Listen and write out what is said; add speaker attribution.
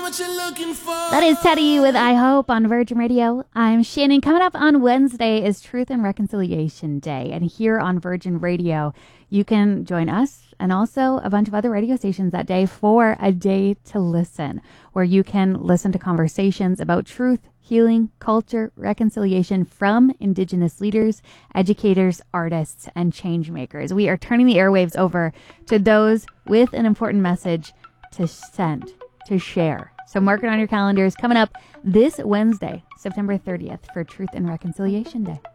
Speaker 1: what you're looking for.
Speaker 2: That is Teddy with I Hope on Virgin Radio. I'm Shannon. Coming up on Wednesday is Truth and Reconciliation Day. And here on Virgin Radio, you can join us and also a bunch of other radio stations that day for a day to listen, where you can listen to conversations about truth, healing, culture, reconciliation from Indigenous leaders, educators, artists, and change makers. We are turning the airwaves over to those with an important message to send, to share. So mark it on your calendars. Coming up this Wednesday, September 30th, for Truth and Reconciliation Day.